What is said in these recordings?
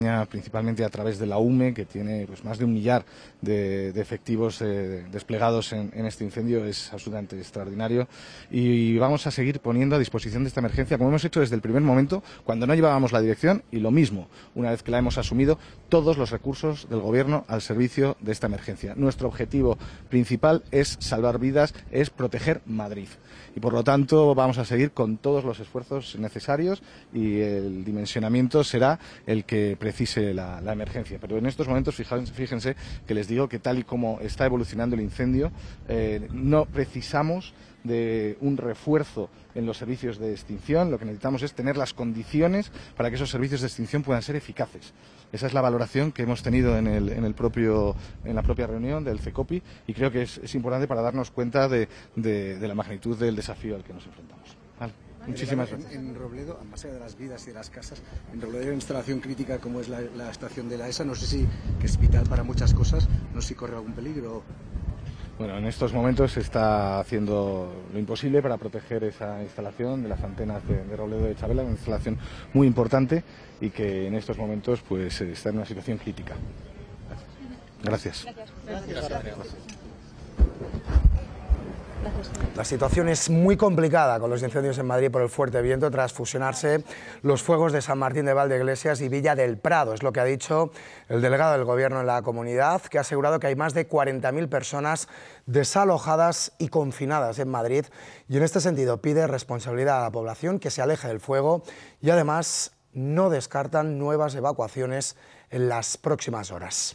principalmente a través de la UME, que tiene pues, más de 1 millar de efectivos desplegados en este incendio, es absolutamente extraordinario y vamos a seguir poniendo a disposición de esta emergencia, como hemos hecho desde el primer momento, cuando no llevábamos la dirección, y lo mismo, una vez que la hemos asumido, todos los recursos del Gobierno al servicio de esta emergencia. Nuestro objetivo principal es salvar vidas, es proteger Madrid. Y por lo tanto vamos a seguir con todos los esfuerzos necesarios y el dimensionamiento será el que precise la emergencia. Pero en estos momentos fíjense que les digo que tal y como está evolucionando el incendio, no precisamos de un refuerzo en los servicios de extinción. Lo que necesitamos es tener las condiciones para que esos servicios de extinción puedan ser eficaces. Esa es la valoración que hemos tenido en la propia reunión del CECOPI y creo que es importante para darnos cuenta de la magnitud del desafío al que nos enfrentamos. Vale. Muchísimas gracias. En Robledo, más allá de las vidas y de las casas, en Robledo hay una instalación crítica como es la estación de la ESA, no sé si que es vital para muchas cosas, no sé si corre algún peligro. Bueno, en estos momentos se está haciendo lo imposible para proteger esa instalación de las antenas de Robledo de Chabela, una instalación muy importante y que en estos momentos pues está en una situación crítica. Gracias. La situación es muy complicada con los incendios en Madrid por el fuerte viento tras fusionarse los fuegos de San Martín de Valdeiglesias y Villa del Prado. Es lo que ha dicho el delegado del Gobierno en la comunidad, que ha asegurado que hay más de 40.000 personas desalojadas y confinadas en Madrid y en este sentido pide responsabilidad a la población, que se aleje del fuego y además no descartan nuevas evacuaciones en las próximas horas.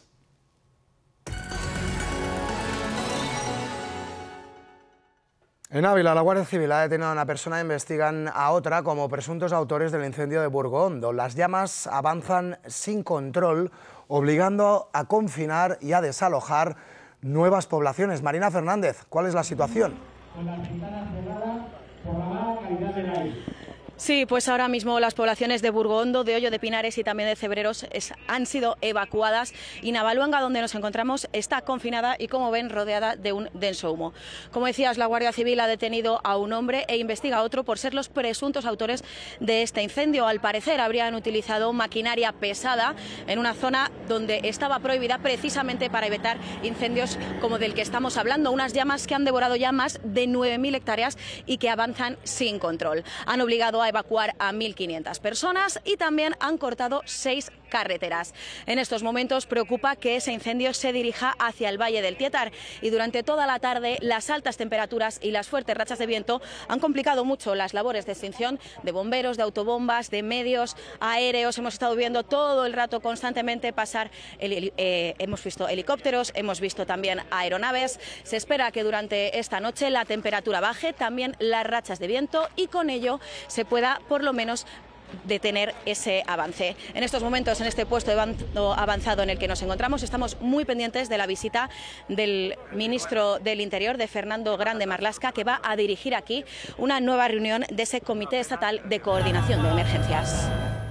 En Ávila, la Guardia Civil ha detenido a una persona e investigan a otra como presuntos autores del incendio de Burgondo. Las llamas avanzan sin control, obligando a confinar y a desalojar nuevas poblaciones. Marina Fernández, ¿cuál es la situación? Con las ventanas cerradas por la mala calidad del aire. Sí, pues ahora mismo las poblaciones de Burgondo, de Hoyo de Pinares y también de Cebreros han sido evacuadas y Navaluanga, donde nos encontramos, está confinada y, como ven, rodeada de un denso humo. Como decías, la Guardia Civil ha detenido a un hombre e investiga a otro por ser los presuntos autores de este incendio. Al parecer habrían utilizado maquinaria pesada en una zona donde estaba prohibida precisamente para evitar incendios como del que estamos hablando. Unas llamas que han devorado ya más de 9.000 hectáreas y que avanzan sin control. Han obligado a evacuar a 1.500 personas y también han cortado 6 carreteras. En estos momentos preocupa que ese incendio se dirija hacia el Valle del Tietar y durante toda la tarde las altas temperaturas y las fuertes rachas de viento han complicado mucho las labores de extinción de bomberos, de autobombas, de medios aéreos. Hemos estado viendo todo el rato constantemente pasar, hemos visto helicópteros, hemos visto también aeronaves. Se espera que durante esta noche la temperatura baje, también las rachas de viento y con ello se pueda por lo menos detener ese avance. En estos momentos, en este puesto avanzado en el que nos encontramos, estamos muy pendientes de la visita del ministro del Interior, de Fernando Grande Marlaska, que va a dirigir aquí una nueva reunión de ese Comité Estatal de Coordinación de Emergencias.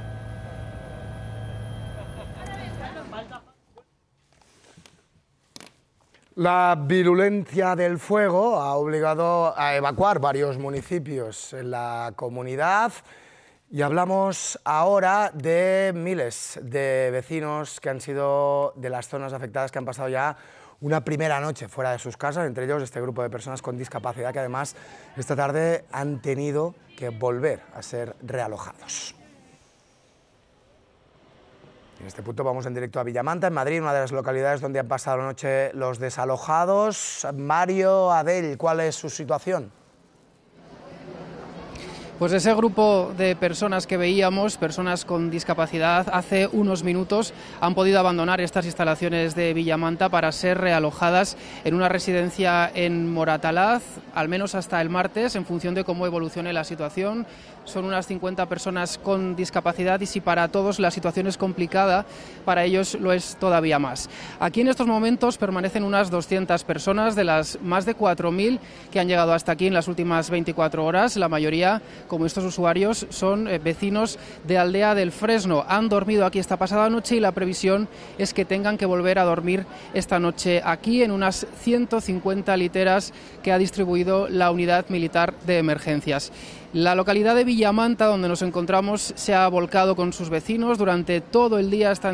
La virulencia del fuego ha obligado a evacuar varios municipios en la comunidad. Y hablamos ahora de miles de vecinos que han sido de las zonas afectadas, que han pasado ya una primera noche fuera de sus casas, entre ellos este grupo de personas con discapacidad que además esta tarde han tenido que volver a ser realojados. En este punto vamos en directo a Villamanta, en Madrid, una de las localidades donde han pasado la noche los desalojados. Mario, Adel, ¿cuál es su situación? Pues ese grupo de personas que veíamos, personas con discapacidad, hace unos minutos han podido abandonar estas instalaciones de Villamanta para ser realojadas en una residencia en Moratalaz, al menos hasta el martes, en función de cómo evolucione la situación. Son unas 50 personas con discapacidad y si para todos la situación es complicada, para ellos lo es todavía más. Aquí en estos momentos permanecen unas 200 personas de las más de 4.000 que han llegado hasta aquí en las últimas 24 horas, la mayoría como estos usuarios, son vecinos de Aldea del Fresno. Han dormido aquí esta pasada noche y la previsión es que tengan que volver a dormir esta noche aquí en unas 150 literas que ha distribuido la Unidad Militar de Emergencias. La localidad de Villamanta, donde nos encontramos, se ha volcado con sus vecinos. Durante todo el día están